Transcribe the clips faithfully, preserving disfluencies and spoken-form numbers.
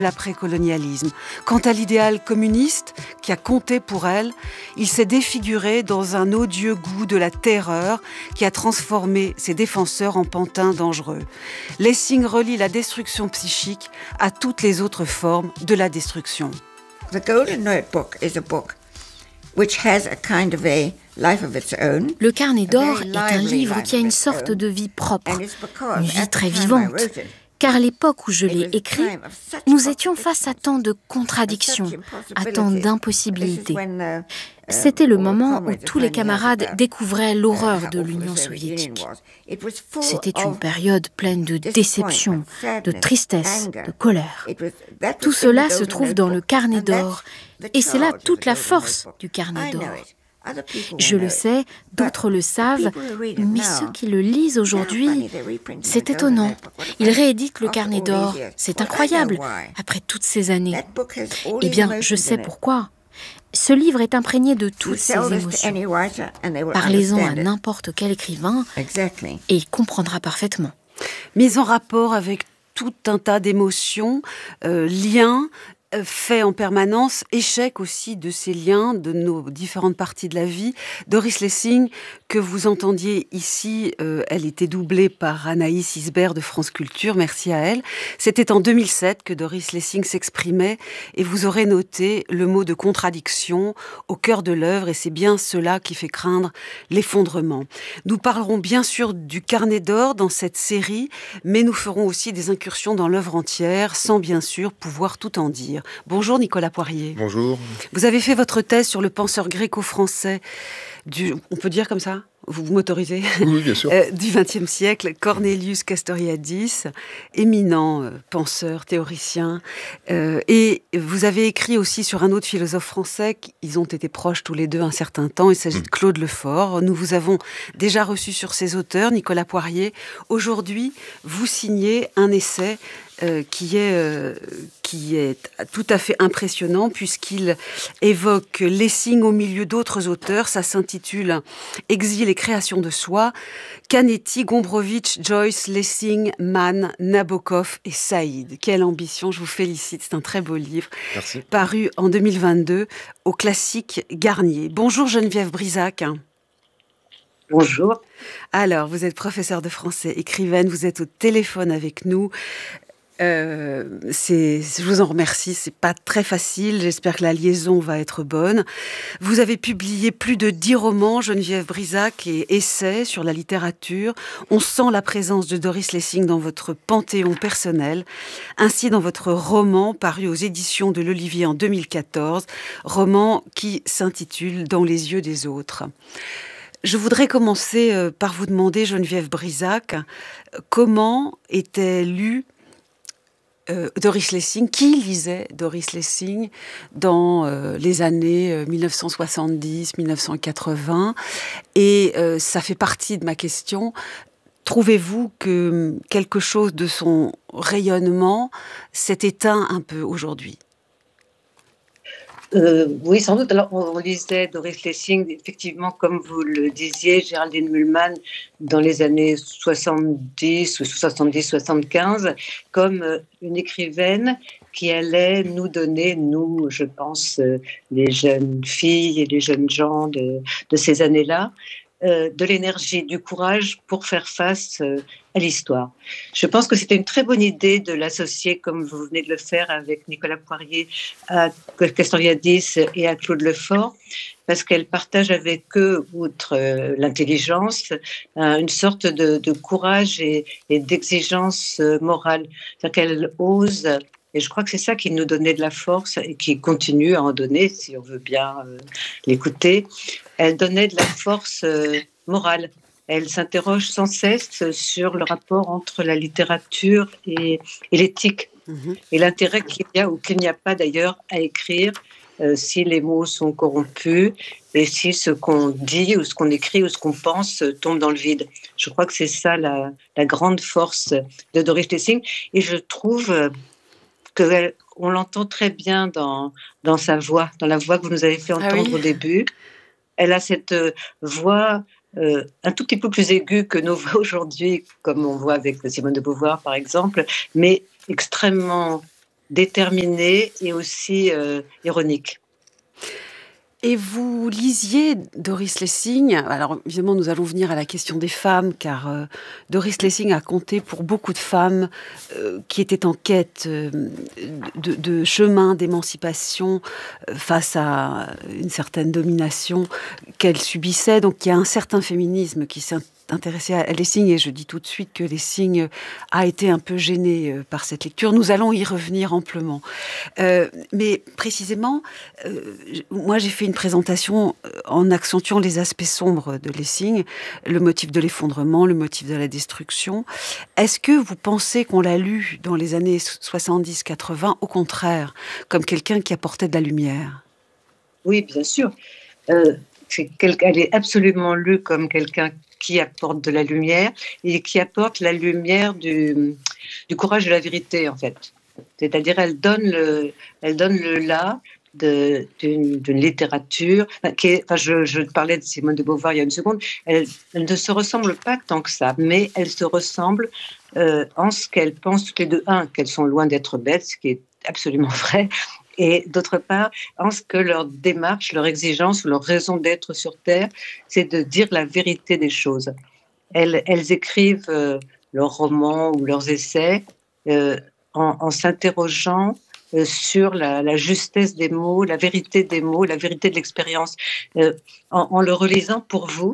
l'après-colonialisme. Quant à l'idéal communiste qui a compté pour elle, il s'est défiguré dans un odieux goût de la terreur qui a transformé ses défenseurs en pantins dangereux. Lessing relie la destruction psychique à toutes les autres formes de la destruction. The Golden Notebook is a book which has a kind of a life of its own. Le Carnet d'or est un livre qui a une sorte de vie propre, une vie très vivante. Car à l'époque où je l'ai écrit, nous étions face à tant de contradictions, à tant d'impossibilités. C'était le moment où tous les camarades découvraient l'horreur de l'Union soviétique. C'était une période pleine de déception, de tristesse, de colère. Tout cela se trouve dans le Carnet d'or, et c'est là toute la force du Carnet d'or. Je le sais, d'autres le savent, mais ceux qui le lisent aujourd'hui, c'est étonnant. Ils rééditent le Carnet d'or. C'est incroyable, après toutes ces années. Eh bien, je sais pourquoi. Ce livre est imprégné de toutes ces émotions. Parlez-en à n'importe quel écrivain et il comprendra parfaitement. Mise en rapport avec tout un tas d'émotions, euh, liens, fait en permanence, échec aussi de ces liens, de nos différentes parties de la vie. Doris Lessing, que vous entendiez ici, euh, elle était doublée par Anaïs Isbert de France Culture, merci à elle. C'était en deux mille sept que Doris Lessing s'exprimait et vous aurez noté le mot de contradiction au cœur de l'œuvre et c'est bien cela qui fait craindre l'effondrement. Nous parlerons bien sûr du Carnet d'or dans cette série, mais nous ferons aussi des incursions dans l'œuvre entière, sans bien sûr pouvoir tout en dire. Bonjour Nicolas Poirier. Bonjour. Vous avez fait votre thèse sur le penseur gréco-français du, on peut dire comme ça ? Vous, vous m'autorisez ? Oui, bien sûr. euh, du vingtième siècle, Cornelius Castoriadis, éminent euh, penseur, théoricien. Euh, et vous avez écrit aussi sur un autre philosophe français, ils ont été proches tous les deux un certain temps, il s'agit mmh. de Claude Lefort. Nous vous avons déjà reçu sur ces auteurs, Nicolas Poirier. Aujourd'hui, vous signez un essai Euh, qui est, euh, qui est tout à fait impressionnant puisqu'il évoque Lessing au milieu d'autres auteurs. Ça s'intitule « Exil et création de soi ». Canetti, Gombrowicz, Joyce, Lessing, Mann, Nabokov et Saïd. Quelle ambition, je vous félicite, c'est un très beau livre. Merci. Paru en deux mille vingt-deux au Classique Garnier. Bonjour Geneviève Brisac. Bonjour. Alors, vous êtes professeure de français, écrivaine, vous êtes au téléphone avec nous. Euh, c'est, je vous en remercie, c'est pas très facile, j'espère que la liaison va être bonne. Vous avez publié plus de dix romans, Geneviève Brisac, et essais sur la littérature. On sent la présence de Doris Lessing dans votre panthéon personnel. Ainsi, dans votre roman paru aux éditions de l'Olivier en deux mille quatorze, roman qui s'intitule « Dans les yeux des autres ». Je voudrais commencer par vous demander, Geneviève Brisac, comment était lu Euh, Doris Lessing, qui lisait Doris Lessing dans euh, les années euh, mille neuf cent soixante-dix mille neuf cent quatre-vingts et euh, ça fait partie de ma question. Trouvez-vous que quelque chose de son rayonnement s'est éteint un peu aujourd'hui ? Euh, oui, sans doute. Alors, on lisait Doris Lessing, effectivement, comme vous le disiez, Géraldine Mühlmann, dans les années soixante-dix ou soixante-dix soixante-quinze, comme une écrivaine qui allait nous donner, nous, je pense, les jeunes filles et les jeunes gens de, de ces années-là, euh, de l'énergie, du courage pour faire face euh, à l'histoire. Je pense que c'était une très bonne idée de l'associer, comme vous venez de le faire avec Nicolas Poirier, à Castoriadis et à Claude Lefort, parce qu'elle partage avec eux, outre euh, l'intelligence, euh, une sorte de, de courage et, et d'exigence euh, morale. C'est-à-dire qu'elle ose, et je crois que c'est ça qui nous donnait de la force et qui continue à en donner, si on veut bien euh, l'écouter. Elle donnait de la force euh, morale. Elle s'interroge sans cesse sur le rapport entre la littérature et, et l'éthique, mmh. et l'intérêt qu'il y a ou qu'il n'y a pas d'ailleurs à écrire euh, si les mots sont corrompus et si ce qu'on dit ou ce qu'on écrit ou ce qu'on pense tombe dans le vide. Je crois que c'est ça la, la grande force de Doris Lessing et je trouve qu'on l'entend très bien dans, dans sa voix, dans la voix que vous nous avez fait entendre ah oui. au début. Elle a cette voix euh, un tout petit peu plus aiguë que nos voix aujourd'hui, comme on voit avec Simone de Beauvoir, par exemple, mais extrêmement déterminée et aussi euh, ironique. Et vous lisiez Doris Lessing. Alors évidemment, nous allons venir à la question des femmes, car euh, Doris Lessing a compté pour beaucoup de femmes euh, qui étaient en quête euh, de, de chemin d'émancipation euh, face à une certaine domination qu'elles subissaient. Donc il y a un certain féminisme qui s'est intéressé à Lessing, et je dis tout de suite que Lessing a été un peu gêné euh, par cette lecture. Nous allons y revenir amplement. Euh, mais précisément, euh, moi j'ai fait une présentation en accentuant les aspects sombres de Lessing, le motif de l'effondrement, le motif de la destruction. Est-ce que vous pensez qu'on l'a lu dans les années soixante-dix quatre-vingts, au contraire, comme quelqu'un qui apportait de la lumière? Oui, bien sûr. Euh, c'est quel... Elle est absolument lue comme quelqu'un qui apporte de la lumière et qui apporte la lumière du, du courage de la vérité, en fait. C'est-à-dire, elle donne le, elle donne le là de, d'une, d'une littérature qui est, enfin, je, je parlais de Simone de Beauvoir il y a une seconde, elle, elle ne se ressemble pas tant que ça, mais elles se ressemblent euh, en ce qu'elles pensent toutes les deux. Un, qu'elles sont loin d'être bêtes, ce qui est absolument vrai, et d'autre part, en ce que leur démarche, leur exigence, leur raison d'être sur Terre, c'est de dire la vérité des choses. Elles, elles écrivent euh, leurs romans ou leurs essais euh, en, en s'interrogeant euh, sur la, la justesse des mots, la vérité des mots, la vérité de l'expérience. Euh, en, en le relisant pour vous,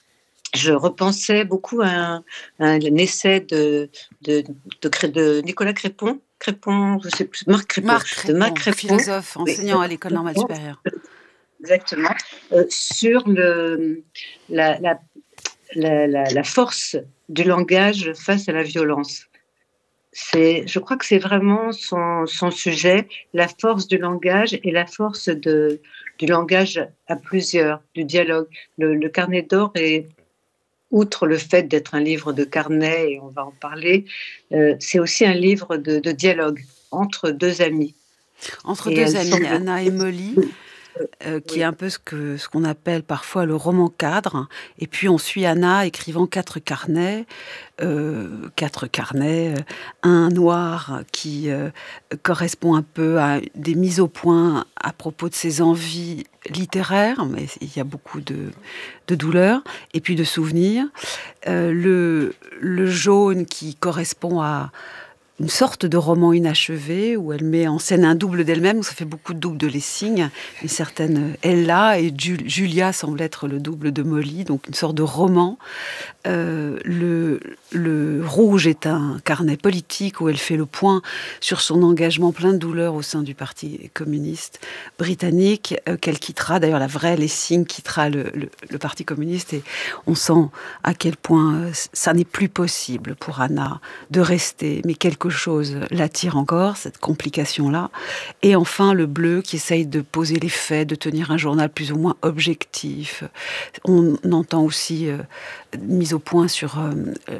je repensais beaucoup à un, un essai de, de, de, de Nicolas Crépon, Crépon, je sais plus, Marc Crépon, Marc Crépon, de Marc Crépon, philosophe, enseignant oui, à l'école normale supérieure. Exactement, euh, sur le, la, la, la, la, la force du langage face à la violence. C'est, je crois que c'est vraiment son, son sujet, la force du langage et la force de, du langage à plusieurs, du dialogue. Le, le Carnet d'or est, outre le fait d'être un livre de carnet, et on va en parler, euh, c'est aussi un livre de, de dialogue entre deux amis. Entre et deux amis, semble... Anna et Molly, euh, qui oui. est un peu ce, que, ce qu'on appelle parfois le roman cadre. Et puis on suit Anna écrivant quatre carnets, euh, quatre carnets, un noir qui euh, correspond un peu à des mises au point à propos de ses envies littéraires, mais il y a beaucoup de, de douleur, et puis de souvenirs. Euh, le, le jaune qui correspond à une sorte de roman inachevé où elle met en scène un double d'elle-même, ça fait beaucoup de doubles de Lessing, une certaine Ella, et Julia semble être le double de Molly, donc une sorte de roman. Euh, le, le rouge est un carnet politique où elle fait le point sur son engagement plein de douleur au sein du Parti communiste britannique, euh, qu'elle quittera, d'ailleurs la vraie Lessing quittera le, le, le Parti communiste, et on sent à quel point euh, ça n'est plus possible pour Anna de rester, mais quelque chose l'attire encore, cette complication-là. Et enfin, le bleu qui essaye de poser les faits, de tenir un journal plus ou moins objectif. On entend aussi euh, mise au point sur euh,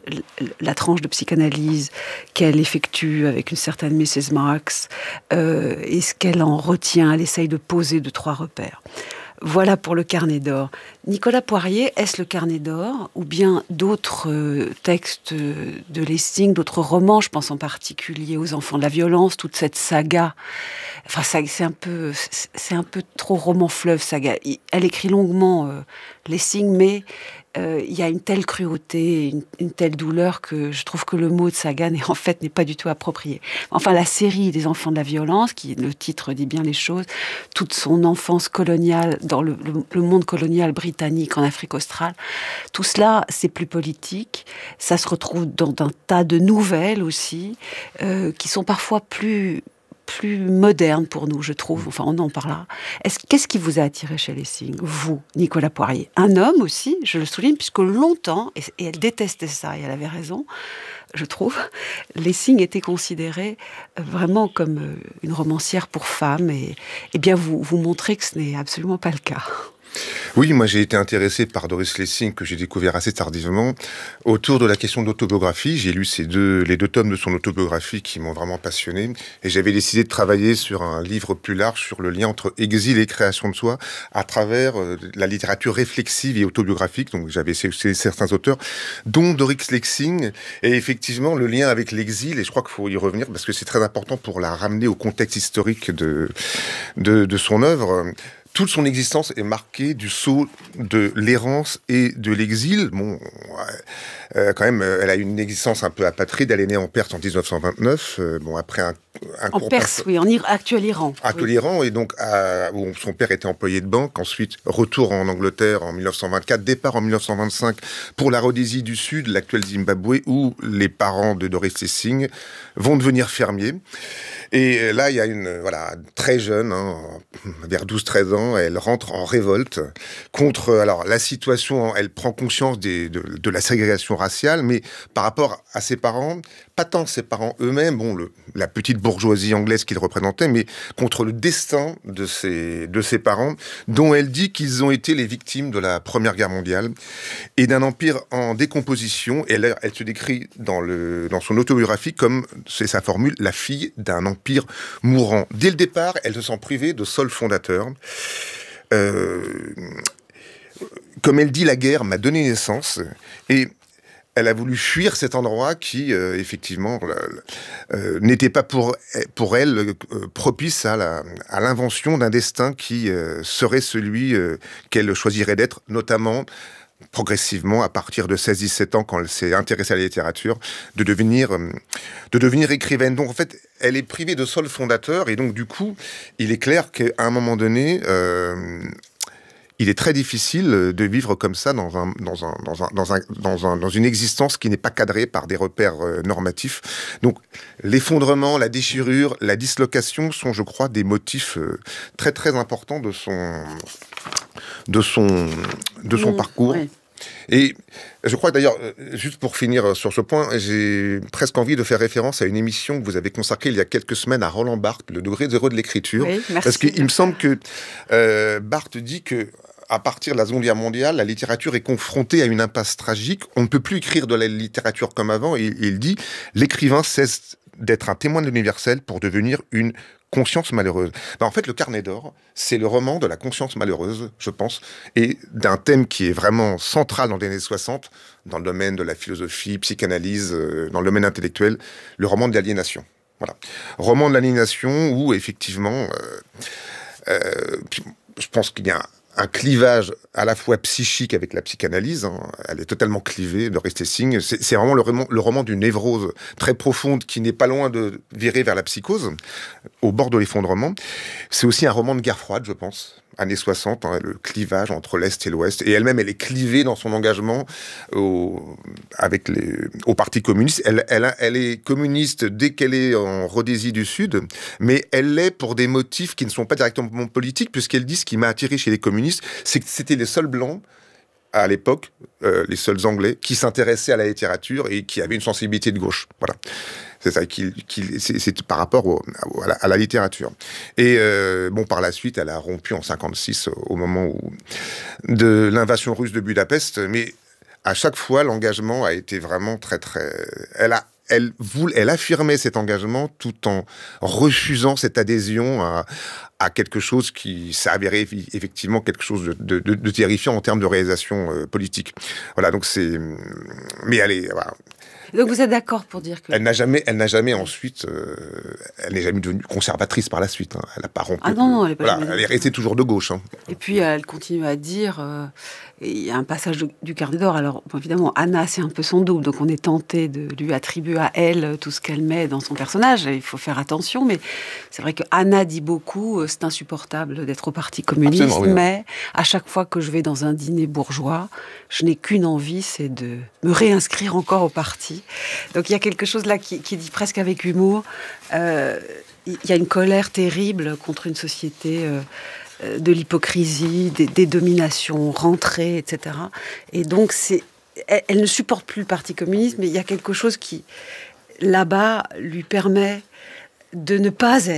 la tranche de psychanalyse qu'elle effectue avec une certaine missus Marx, euh, et ce qu'elle en retient. Elle essaye de poser deux, trois repères. Voilà pour le Carnet d'or. Nicolas Poirier, est-ce le Carnet d'or ou bien d'autres euh, textes de Lessing, d'autres romans? Je pense en particulier aux Enfants de la violence, toute cette saga. Enfin, ça, c'est un peu, c'est un peu trop roman fleuve, saga. Elle écrit longuement euh, Lessing, mais euh, il y a une telle cruauté, une, une telle douleur que je trouve que le mot de saga n'est en fait n'est pas du tout approprié. Enfin, la série des Enfants de la violence, qui le titre dit bien les choses, toute son enfance coloniale dans le, le, le monde colonial britannique en Afrique australe, tout cela c'est plus politique. Ça se retrouve dans un tas de nouvelles aussi, euh, qui sont parfois plus plus moderne pour nous, je trouve. Enfin, on en parlera. Est-ce, qu'est-ce qui vous a attiré chez Lessing, vous, Nicolas Poirier? Un homme aussi, je le souligne, puisque longtemps, et, et elle détestait ça, et elle avait raison, je trouve, Lessing était considérée vraiment comme une romancière pour femmes, et, et bien vous, vous montrez que ce n'est absolument pas le cas. Oui, moi j'ai été intéressé par Doris Lessing, que j'ai découvert assez tardivement, autour de la question de l'autobiographie. J'ai lu ces deux, les deux tomes de son autobiographie qui m'ont vraiment passionné. Et j'avais décidé de travailler sur un livre plus large sur le lien entre exil et création de soi à travers euh, la littérature réflexive et autobiographique. Donc j'avais sélectionné certains auteurs, dont Doris Lessing. Et effectivement, le lien avec l'exil, et je crois qu'il faut y revenir parce que c'est très important pour la ramener au contexte historique de, de, de son œuvre. Toute son existence est marquée du sceau de l'errance et de l'exil. Bon, euh, quand même, elle a une existence un peu apatride. Elle est née en Perse en dix-neuf cent vingt-neuf. Euh, bon, après un, un en Perse, pers- oui, en Ir- actuel Iran. Actuel oui. Iran, et donc à, où son père était employé de banque. Ensuite, retour en Angleterre en dix-neuf cent vingt-quatre, départ en dix-neuf cent vingt-cinq pour la Rhodésie du Sud, l'actuel Zimbabwe, où les parents de Doris Lessing vont devenir fermiers. Et là, il y a une, voilà, très jeune, hein, vers douze treize ans, elle rentre en révolte contre, alors, la situation, elle prend conscience des, de, de la ségrégation raciale, mais par rapport à ses parents, pas tant ses parents eux-mêmes, bon, le, la petite bourgeoisie anglaise qu'ils représentaient, mais contre le destin de ses, de ses parents, dont elle dit qu'ils ont été les victimes de la Première Guerre mondiale et d'un empire en décomposition. Et elle, elle se décrit dans, le, dans son autobiographie comme, c'est sa formule, la fille d'un empire mourant. Dès le départ, elle se sent privée de sol fondateur. Euh, comme elle dit, la guerre m'a donné naissance, et elle a voulu fuir cet endroit qui, euh, effectivement, euh, n'était pas pour, pour elle euh, propice à, la, à l'invention d'un destin qui euh, serait celui euh, qu'elle choisirait d'être, notamment progressivement, à partir de seize dix-sept ans, quand elle s'est intéressée à la littérature, de devenir, de devenir écrivaine. Donc, en fait, elle est privée de sol fondateur, et donc, du coup, il est clair qu'à un moment donné, euh, il est très difficile de vivre comme ça dans, un, dans, un, dans, un, dans, un, dans, un, dans une existence qui n'est pas cadrée par des repères euh, normatifs. Donc, l'effondrement, la déchirure, la dislocation sont, je crois, des motifs euh, très, très importants de son, de son, de son mmh, parcours. Oui. Et je crois d'ailleurs, juste pour finir sur ce point, j'ai presque envie de faire référence à une émission que vous avez consacrée il y a quelques semaines à Roland Barthes, le degré zéro de l'écriture. Oui, merci. Parce qu'il me semble que euh, Barthes dit que à partir de la Seconde Guerre mondiale, la littérature est confrontée à une impasse tragique. On ne peut plus écrire de la littérature comme avant. Et il dit, l'écrivain cesse d'être un témoin de l'universel pour devenir une conscience malheureuse. Ben en fait, le Carnet d'or, c'est le roman de la conscience malheureuse, je pense, et d'un thème qui est vraiment central dans les années soixante, dans le domaine de la philosophie, psychanalyse, euh, dans le domaine intellectuel, le roman de l'aliénation. Voilà. Roman de l'aliénation où, effectivement, euh, euh, je pense qu'il y a un clivage à la fois psychique avec la psychanalyse, hein, elle est totalement clivée, Doris Lessing. C'est, c'est vraiment le roman, le roman d'une névrose très profonde qui n'est pas loin de virer vers la psychose, au bord de l'effondrement. C'est aussi un roman de guerre froide, je pense, années soixante, hein, le clivage entre l'Est et l'Ouest. Et elle-même, elle est clivée dans son engagement au, avec les, au Parti communiste. Elle, elle, elle est communiste dès qu'elle est en Rhodésie du Sud, mais elle l'est pour des motifs qui ne sont pas directement politiques, puisqu'elle dit ce qui m'a attiré chez les communistes, c'est que c'était les seuls blancs, à l'époque, euh, les seuls Anglais, qui s'intéressaient à la littérature et qui avaient une sensibilité de gauche. Voilà. C'est ça, qui, qui, c'est, c'est par rapport au, à, la, à la littérature. Et euh, bon, par la suite, elle a rompu en cinquante-six, au moment où, de l'invasion russe de Budapest. Mais à chaque fois, l'engagement a été vraiment très, très... Elle a Elle, voulait, elle affirmait cet engagement tout en refusant cette adhésion à, à quelque chose qui s'avérait effectivement quelque chose de, de, de terrifiant en termes de réalisation euh, politique. Voilà, donc c'est... Mais elle est... Voilà. Donc vous êtes d'accord pour dire que... Elle n'a jamais, elle n'a jamais ensuite... Euh, elle n'est jamais devenue conservatrice par la suite. Hein. Elle n'a pas rompu... Ah non, non, elle est pas voilà, jamais... Elle est restée toujours de gauche. Hein. Et puis elle continue à dire... Euh, il y a un passage du, du Carnet d'or. Alors bon, évidemment, Anna, c'est un peu son double. Donc on est tenté de lui attribuer à elle tout ce qu'elle met dans son personnage. Et il faut faire attention. Mais c'est vrai que Anna dit beaucoup, c'est insupportable d'être au Parti communiste. Oui, mais à chaque fois que je vais dans un dîner bourgeois, je n'ai qu'une envie, c'est de me réinscrire encore au parti. Donc il y a quelque chose là qui, qui dit presque avec humour. Euh, il y a une colère terrible contre une société... Euh, de l'hypocrisie, des, des dominations rentrées, et cetera. Et donc, c'est, elle, elle ne supporte plus le Parti communiste, mais il y a quelque chose qui, là-bas, lui permet de ne pas être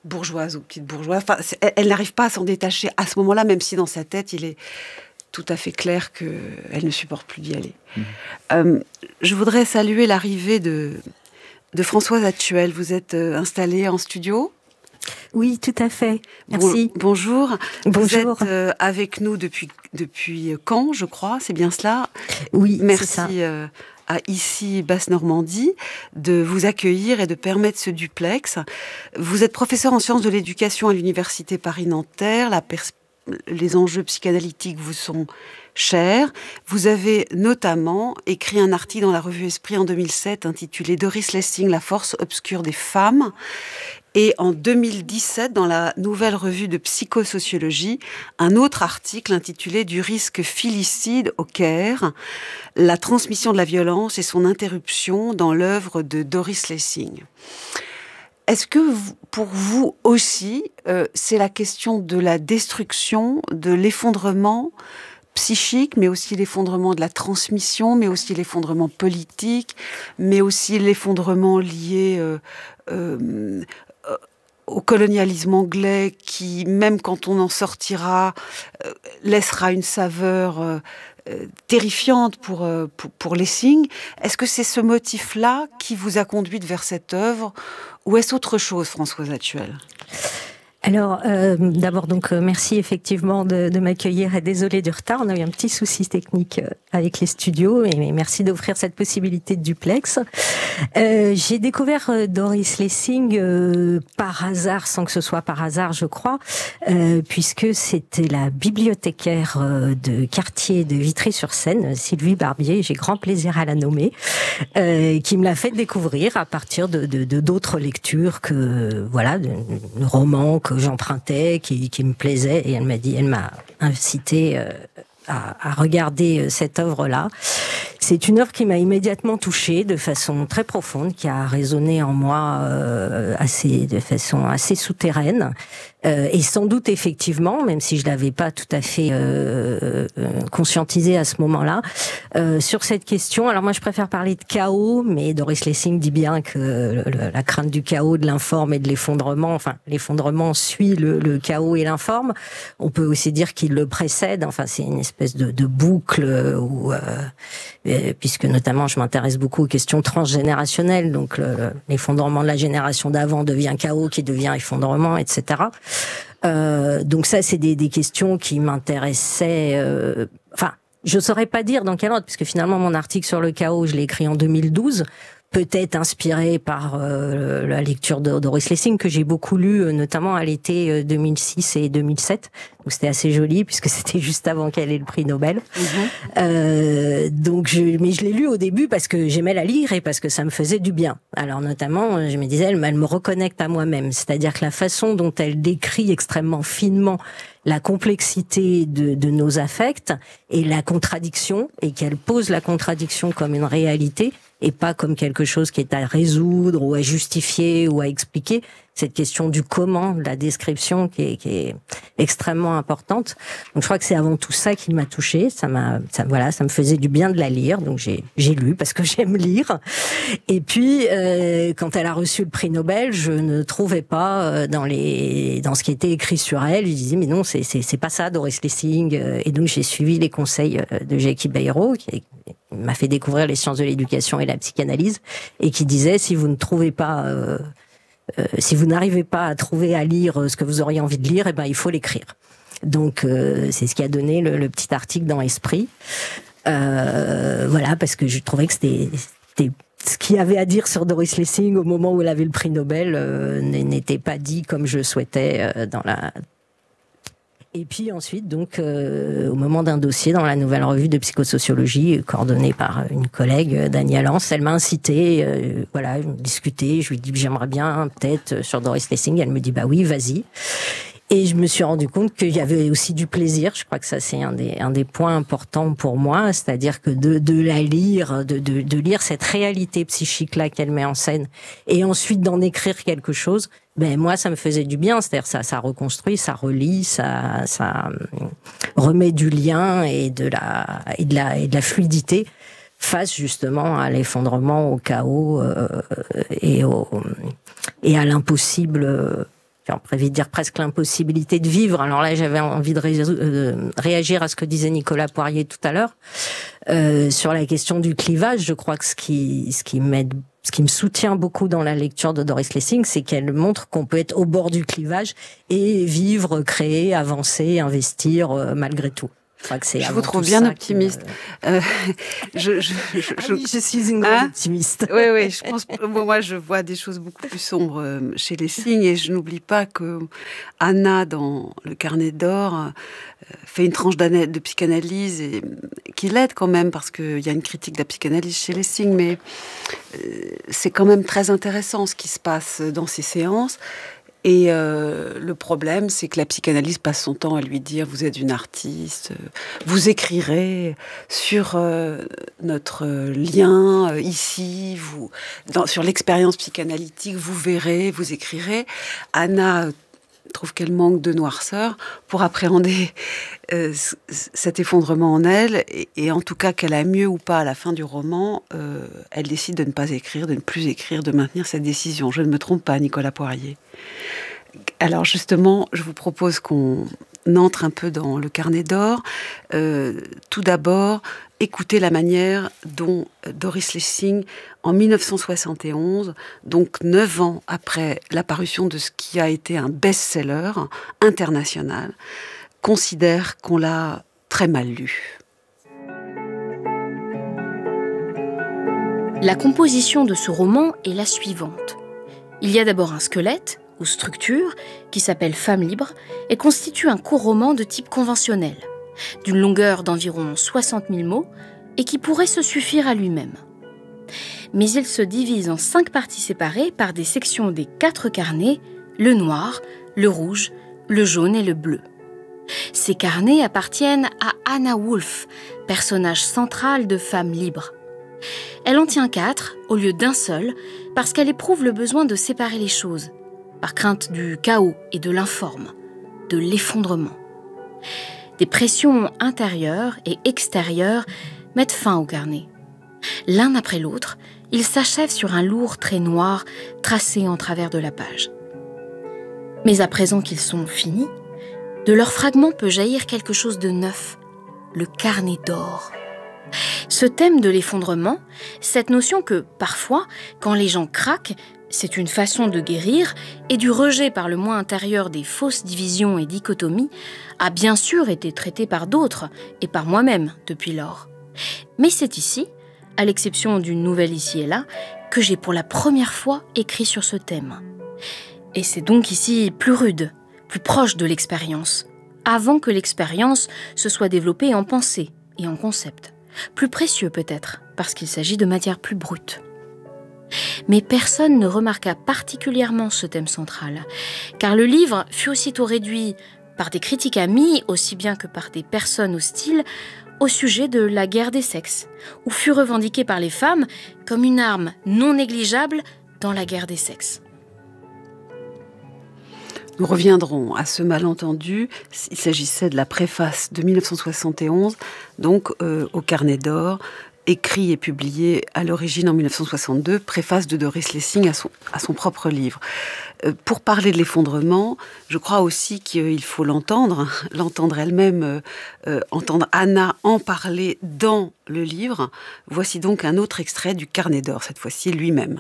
bourgeoise ou petite bourgeoise. Enfin, elle, elle n'arrive pas à s'en détacher à ce moment-là, même si dans sa tête, il est tout à fait clair qu'elle ne supporte plus d'y aller. Mmh. Euh, je voudrais saluer l'arrivée de, de Françoise Hatuel. Vous êtes euh, installée en studio ? Oui, tout à fait. Merci. Bon, bonjour. Bonjour. Vous êtes euh, avec nous depuis, depuis Caen, je crois, c'est bien cela ? Oui, merci c'est ça. Euh, à Ici Basse-Normandie de vous accueillir et de permettre ce duplex. Vous êtes professeur en sciences de l'éducation à l'Université Paris-Nanterre. La pers- les enjeux psychanalytiques vous sont chers. Vous avez notamment écrit un article dans la revue Esprit en deux mille sept intitulé « Doris Lessing, la force obscure des femmes ». Et en deux mille dix-sept, dans la nouvelle revue de psychosociologie, un autre article intitulé « Du risque filicide au Caire, la transmission de la violence et son interruption dans l'œuvre de Doris Lessing ». Est-ce que vous, pour vous aussi, euh, c'est la question de la destruction, de l'effondrement psychique, mais aussi l'effondrement de la transmission, mais aussi l'effondrement politique, mais aussi l'effondrement lié euh, euh, au colonialisme anglais qui, même quand on en sortira, euh, laissera une saveur euh, euh, terrifiante pour, euh, pour, pour Lessing. Est-ce que c'est ce motif-là qui vous a conduite vers cette œuvre ou est-ce autre chose, Françoise Hatuel ? Alors, euh, d'abord, donc, euh, merci effectivement de, de m'accueillir et désolé du retard. On a eu un petit souci technique euh, avec les studios et, et merci d'offrir cette possibilité de duplex. Euh, j'ai découvert euh, Doris Lessing euh, par hasard, sans que ce soit par hasard, je crois, euh, puisque c'était la bibliothécaire euh, de quartier de Vitry-sur-Seine, Sylvie Barbier, j'ai grand plaisir à la nommer, euh, qui me l'a fait découvrir à partir de, de, de d'autres lectures que, voilà, de, de romans que j'empruntais, qui, qui me plaisait, et elle m'a dit, elle m'a incité euh, à, à regarder cette œuvre-là. C'est une œuvre qui m'a immédiatement touchée de façon très profonde, qui a résonné en moi euh, assez, de façon assez souterraine. Euh, et sans doute effectivement, même si je l'avais pas tout à fait euh, euh, conscientisé à ce moment-là, euh, sur cette question. Alors moi, je préfère parler de chaos, mais Doris Lessing dit bien que le, le, la crainte du chaos, de l'informe et de l'effondrement, enfin l'effondrement suit le, le chaos et l'informe. On peut aussi dire qu'il le précède. Enfin, c'est une espèce de, de boucle où, euh, puisque notamment je m'intéresse beaucoup aux questions transgénérationnelles. Donc le, l'effondrement de la génération d'avant devient chaos, qui devient effondrement, et cetera. Euh, donc ça, c'est des, des questions qui m'intéressaient. Euh, enfin, je saurais pas dire dans quel ordre, puisque finalement mon article sur le chaos, je l'ai écrit en deux mille douze, peut-être inspiré par euh, la lecture de Doris Lessing que j'ai beaucoup lu, notamment à l'été deux mille six et deux mille sept. Donc c'était assez joli puisque c'était juste avant qu'elle ait le prix Nobel. Mmh. Euh, donc je, mais je l'ai lu au début parce que j'aimais la lire et parce que ça me faisait du bien. Alors notamment, je me disais, elle, elle me reconnecte à moi-même, c'est-à-dire que la façon dont elle décrit extrêmement finement la complexité de, de nos affects et la contradiction, et qu'elle pose la contradiction comme une réalité et pas comme quelque chose qui est à résoudre ou à justifier ou à expliquer. Cette question du comment, de la description qui est, qui est extrêmement importante. Donc je crois que c'est avant tout ça qui m'a touchée. Ça m'a, ça, voilà, ça me faisait du bien de la lire. Donc j'ai, j'ai lu parce que j'aime lire. Et puis euh, quand elle a reçu le prix Nobel, je ne trouvais pas dans les, dans ce qui était écrit sur elle. Je disais mais non, c'est, c'est, c'est pas ça, Doris Lessing. Et donc j'ai suivi les conseils de Jackie Bayrou, qui m'a fait découvrir les sciences de l'éducation et la psychanalyse, et qui disait si vous ne trouvez pas euh, Euh, si vous n'arrivez pas à trouver à lire ce que vous auriez envie de lire, eh ben il faut l'écrire. Donc euh, c'est ce qui a donné le, le petit article dans Esprit. Euh, voilà, parce que je trouvais que c'était, c'était ce qu'il y avait à dire sur Doris Lessing au moment où elle avait le prix Nobel euh, n'était pas dit comme je souhaitais euh, dans la. Et puis ensuite, donc, euh, au moment d'un dossier dans la nouvelle revue de psychosociologie, coordonnée par une collègue, Danielle Lance, elle m'a incité, euh, voilà, discuter. Je lui dis que j'aimerais bien, peut-être, sur Doris Lessing. Elle me dit, bah oui, vas-y. Et je me suis rendu compte qu'il y avait aussi du plaisir. Je crois que ça, c'est un des, un des points importants pour moi. C'est-à-dire que de, de la lire, de, de, de lire cette réalité psychique-là qu'elle met en scène, et ensuite d'en écrire quelque chose, ben, moi, ça me faisait du bien. C'est-à-dire, ça, ça reconstruit, ça relie, ça, ça remet du lien et de la, et de la, et de la fluidité face, justement, à l'effondrement, au chaos, euh, et au, et à l'impossible, j'ai envie de dire presque l'impossibilité de vivre. Alors là, j'avais envie de ré- euh, réagir à ce que disait Nicolas Poirier tout à l'heure euh, sur la question du clivage. Je crois que ce qui, ce qui m'aide, ce qui me soutient beaucoup dans la lecture de Doris Lessing, c'est qu'elle montre qu'on peut être au bord du clivage et vivre, créer, avancer, investir euh, malgré tout. Je, je vous trouve bien optimiste. Me... Euh, je, je, je, je, oui, je suis une grande hein optimiste. Oui, oui, je pense. Moi, je vois des choses beaucoup plus sombres chez Lessing, et je n'oublie pas que Anna, dans Le Carnet d'or, fait une tranche de psychanalyse et qui l'aide quand même, parce qu'il y a une critique de la psychanalyse chez Lessing, mais c'est quand même très intéressant ce qui se passe dans ces séances. Et euh, le problème, c'est que la psychanalyse passe son temps à lui dire « vous êtes une artiste, vous écrirez sur euh, notre lien euh, ici, vous, dans, sur l'expérience psychanalytique, vous verrez, vous écrirez ». Anna trouve qu'elle manque de noirceur pour appréhender euh, cet effondrement en elle, et, et en tout cas qu'elle a mieux ou pas à la fin du roman, euh, elle décide de ne pas écrire, de ne plus écrire, de maintenir cette décision. Je ne me trompe pas, Nicolas Poirier. Alors justement, je vous propose qu'on entre un peu dans Le Carnet d'or. Euh, tout d'abord, écoutez la manière dont Doris Lessing, en mille neuf cent soixante et onze, donc neuf ans après l'apparition de ce qui a été un best-seller international, considère qu'on l'a très mal lu. La composition de ce roman est la suivante. Il y a d'abord un squelette, ou structure, qui s'appelle Femme libre, et constitue un court roman de type conventionnel, d'une longueur d'environ soixante mille mots, et qui pourrait se suffire à lui-même. Mais il se divise en cinq parties séparées par des sections des quatre carnets, le noir, le rouge, le jaune et le bleu. Ces carnets appartiennent à Anna Wolf, personnage central de Femme libre. Elle en tient quatre, au lieu d'un seul, parce qu'elle éprouve le besoin de séparer les choses, par crainte du chaos et de l'informe, de l'effondrement. Des pressions intérieures et extérieures mettent fin au carnet. L'un après l'autre, ils s'achèvent sur un lourd trait noir tracé en travers de la page. Mais à présent qu'ils sont finis, de leurs fragments peut jaillir quelque chose de neuf, le carnet d'or. Ce thème de l'effondrement, cette notion que, parfois, quand les gens craquent, c'est une façon de guérir, et du rejet par le moi intérieur des fausses divisions et dichotomies, a bien sûr été traité par d'autres, et par moi-même depuis lors. Mais c'est ici, à l'exception d'une nouvelle ici et là, que j'ai pour la première fois écrit sur ce thème. Et c'est donc ici plus rude, plus proche de l'expérience, avant que l'expérience se soit développée en pensée et en concept. Plus précieux peut-être, parce qu'il s'agit de matière plus brute. Mais personne ne remarqua particulièrement ce thème central, car le livre fut aussitôt réduit, par des critiques amis aussi bien que par des personnes hostiles, au sujet de la guerre des sexes, ou fut revendiqué par les femmes comme une arme non négligeable dans la guerre des sexes. Nous reviendrons à ce malentendu. Il s'agissait de la préface de mille neuf cent soixante et onze, donc euh, au Carnet d'or, écrit et publié à l'origine en mille neuf cent soixante-deux, préface de Doris Lessing à son, à son propre livre. Euh, pour parler de l'effondrement, je crois aussi qu'il faut l'entendre, l'entendre elle-même, euh, euh, entendre Anna en parler dans le livre. Voici donc un autre extrait du Carnet d'or, cette fois-ci lui-même.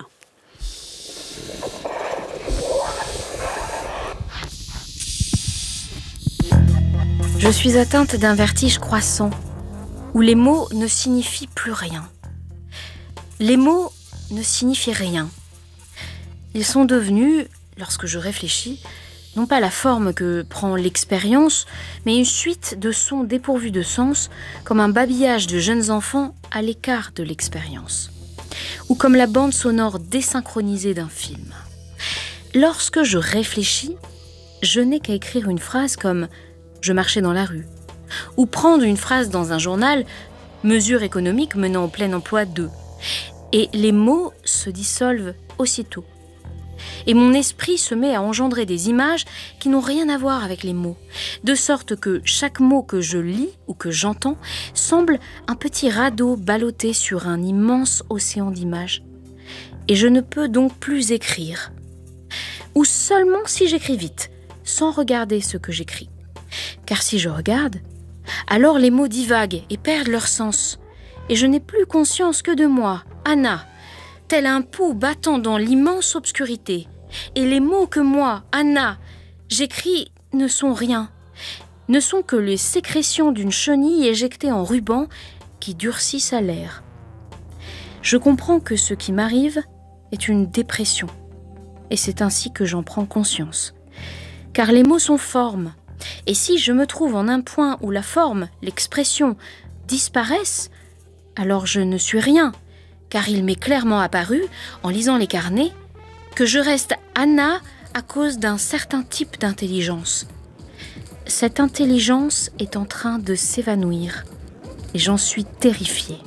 Je suis atteinte d'un vertige croissant, où les mots ne signifient plus rien. Les mots ne signifient rien. Ils sont devenus, lorsque je réfléchis, non pas la forme que prend l'expérience, mais une suite de sons dépourvus de sens, comme un babillage de jeunes enfants à l'écart de l'expérience, ou comme la bande sonore désynchronisée d'un film. Lorsque je réfléchis, je n'ai qu'à écrire une phrase comme « je marchais dans la rue », ou prendre une phrase dans un journal « mesures économiques menant au plein emploi de », et les mots se dissolvent aussitôt. Et mon esprit se met à engendrer des images qui n'ont rien à voir avec les mots, de sorte que chaque mot que je lis ou que j'entends semble un petit radeau ballotté sur un immense océan d'images. Et je ne peux donc plus écrire. ou seulement si j'écris vite, sans regarder ce que j'écris. Car si je regarde, alors les mots divaguent et perdent leur sens, et je n'ai plus conscience que de moi, Anna, tel un pouls battant dans l'immense obscurité, et les mots que moi, Anna, j'écris ne sont rien, ne sont que les sécrétions d'une chenille éjectée en ruban qui durcissent à l'air. Je comprends que ce qui m'arrive est une dépression, et c'est ainsi que j'en prends conscience. Car les mots sont formes, et si je me trouve en un point où la forme, l'expression, disparaissent, alors je ne suis rien, car il m'est clairement apparu, en lisant les carnets, que je reste Anna à cause d'un certain type d'intelligence. Cette intelligence est en train de s'évanouir, et j'en suis terrifiée.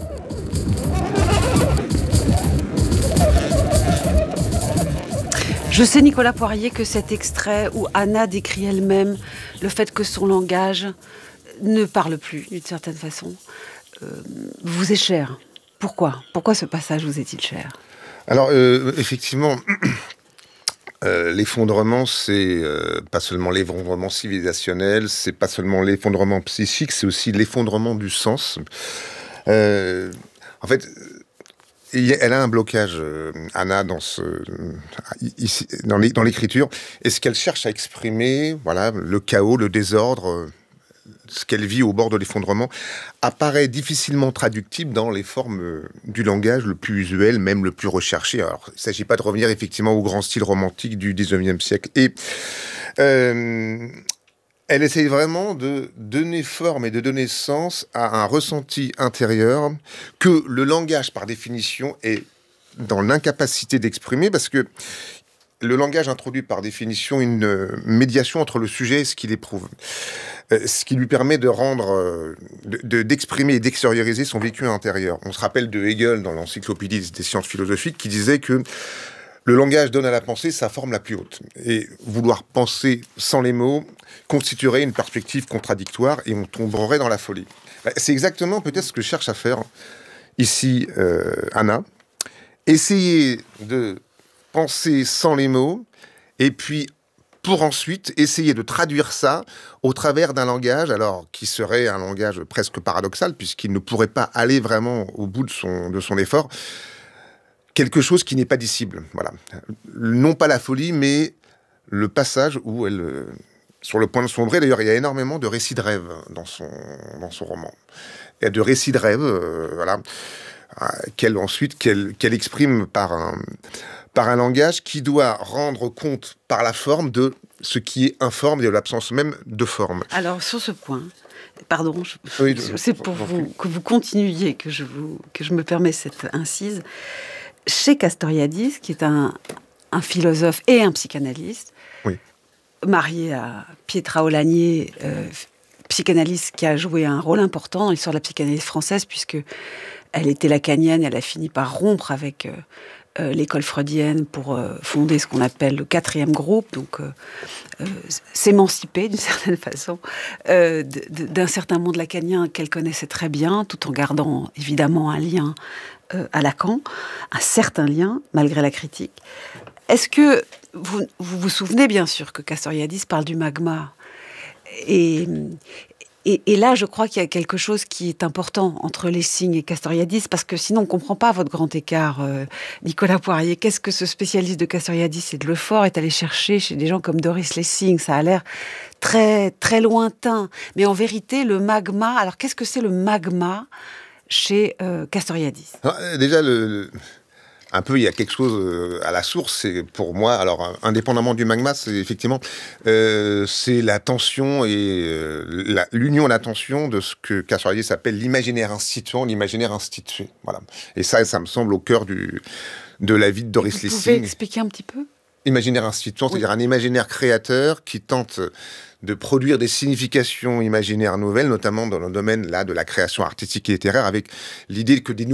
Je sais, Nicolas Poirier, que cet extrait où Anna décrit elle-même le fait que son langage ne parle plus, d'une certaine façon, euh, vous est cher. Pourquoi ? Pourquoi ce passage vous est-il cher ? Alors, euh, effectivement, euh, l'effondrement, c'est euh, pas seulement l'effondrement civilisationnel, c'est pas seulement l'effondrement psychique, c'est aussi l'effondrement du sens. Euh, en fait... Elle a un blocage, euh, Anna, dans, ce, ici, dans, les, dans l'écriture. Et ce qu'elle cherche à exprimer, voilà, le chaos, le désordre, euh, ce qu'elle vit au bord de l'effondrement, apparaît difficilement traductible dans les formes euh, du langage le plus usuel, même le plus recherché. Alors, il ne s'agit pas de revenir effectivement au grand style romantique du dix-neuvième siècle. Et... Euh, Elle essaye vraiment de donner forme et de donner sens à un ressenti intérieur que le langage, par définition, est dans l'incapacité d'exprimer, parce que le langage introduit par définition une médiation entre le sujet et ce qu'il éprouve. Ce qui lui permet de rendre, de, de, d'exprimer et d'extérioriser son vécu intérieur. On se rappelle de Hegel dans l'Encyclopédie des sciences philosophiques qui disait que le langage donne à la pensée sa forme la plus haute. Et vouloir penser sans les mots constituerait une perspective contradictoire et on tomberait dans la folie. C'est exactement peut-être ce que cherche à faire ici euh, Anna. Essayer de penser sans les mots et puis pour ensuite essayer de traduire ça au travers d'un langage, alors qui serait un langage presque paradoxal puisqu'il ne pourrait pas aller vraiment au bout de son, de son effort. Quelque chose qui n'est pas dissible, voilà. Non pas la folie, mais le passage où elle, euh, sur le point de sombrer. D'ailleurs, il y a énormément de récits de rêves dans son, dans son roman. Il y a de récits de rêves, euh, voilà, euh, qu'elle ensuite, qu'elle, qu'elle exprime par un, par un langage qui doit rendre compte par la forme de ce qui est informe et de l'absence même de forme. Alors, sur ce point... Pardon, je, oui, c'est pour vous, que vous continuiez que je, vous, que je me permets cette incise. Chez Castoriadis, qui est un, un philosophe et un psychanalyste, oui. marié à Pietra Olagnier, euh, psychanalyste qui a joué un rôle important dans l'histoire de la psychanalyse française, puisque elle était lacanienne, elle a fini par rompre avec euh, euh, l'école freudienne pour euh, fonder ce qu'on appelle le quatrième groupe, donc euh, euh, s'émanciper d'une certaine façon euh, de, de, d'un certain monde lacanien qu'elle connaissait très bien, tout en gardant évidemment un lien Euh, à Lacan, un certain lien, malgré la critique. Est-ce que vous vous, vous souvenez bien sûr que Castoriadis parle du magma et, et, et là, je crois qu'il y a quelque chose qui est important entre Lessing et Castoriadis, parce que sinon, on ne comprend pas votre grand écart. Euh, Nicolas Poirier, qu'est-ce que ce spécialiste de Castoriadis et de Lefort est allé chercher chez des gens comme Doris Lessing? Ça a l'air très, très lointain. Mais en vérité, le magma... Alors, qu'est-ce que c'est le magma chez euh, Castoriadis? Alors, déjà, le, le, un peu, il y a quelque chose euh, à la source. C'est pour moi, alors, indépendamment du magma, c'est effectivement, euh, c'est la tension et euh, la, l'union et la tension de ce que Castoriadis appelle l'imaginaire instituant, l'imaginaire institué. Voilà. Et ça, ça me semble au cœur du, de la vie de Doris Lessing. Vous pouvez expliquer un petit peu? Imaginaire instituant, c'est-à-dire oui. un imaginaire créateur qui tente de produire des significations imaginaires nouvelles, notamment dans le domaine là de la création artistique et littéraire, avec l'idée que des